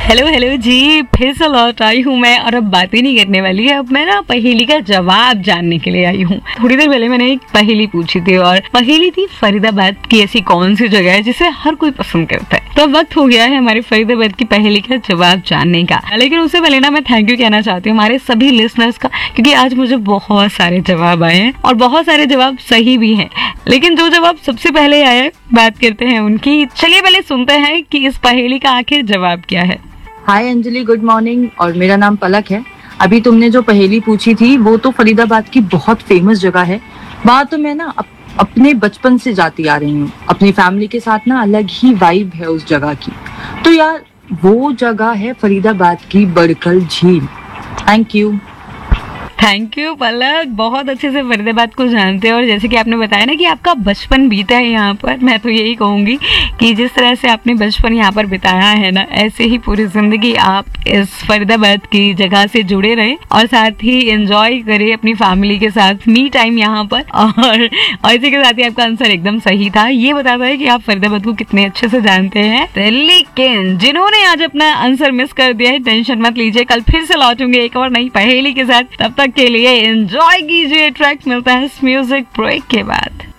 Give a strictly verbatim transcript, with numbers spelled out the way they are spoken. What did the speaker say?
Hello hello जी, फिर से लौट आई हूँ मैं और अब बातें नहीं करने वाली है। अब मैं ना पहेली का जवाब जानने के लिए आई हूँ। थोड़ी देर पहले मैंने एक पहेली पूछी थी और पहेली थी फरीदाबाद की ऐसी कौन सी जगह है जिसे हर कोई पसंद करता है। तो अब वक्त हो गया है हमारे फरीदाबाद की पहेली का जवाब जानने का। लेकिन उससे पहले ना मैं थैंक यू कहना चाहती हूँ हमारे सभी लिसनर्स का, क्योंकि आज मुझे बहुत सारे जवाब आए हैं और बहुत सारे जवाब सही भी हैं। लेकिन जो जवाब सबसे पहले आया, बात करते हैं उनकी। चलिए पहले सुनते हैं कि इस पहेली का आखिर जवाब क्या है। हाय अंजलि, गुड मॉर्निंग। और मेरा नाम पलक है। अभी तुमने जो पहेली पूछी थी वो तो फरीदाबाद की बहुत फेमस जगह है। वहाँ तो मैं ना अप, अपने बचपन से जाती आ रही हूँ। अपनी फैमिली के साथ ना अलग ही वाइब है उस जगह की। तो यार वो जगह है फरीदाबाद की बड़कल झील। Thank you. थैंक यू पलक, बहुत अच्छे से फरीदाबाद को जानते हो। और जैसे कि आपने बताया ना कि आपका बचपन बीता है यहाँ पर, मैं तो यही कहूँगी कि जिस तरह से आपने बचपन यहाँ पर बिताया है ना, ऐसे ही पूरी जिंदगी आप इस फरीदाबाद की जगह से जुड़े रहे और साथ ही एंजॉय करें अपनी फैमिली के साथ मी टाइम यहाँ पर। और, और इसी के साथ ही आपका आंसर एकदम सही था। ये बताता है कि आप फरीदाबाद को कितने अच्छे से जानते हैं। लेकिन जिन्होंने आज अपना आंसर मिस कर दिया है, टेंशन मत लीजिए, कल फिर से लौटूंगे एक और नई पहेली के साथ। तब तक के लिए एंजॉय कीजिए। ट्रैक मिलता है इस म्यूजिक ब्रेक के बाद।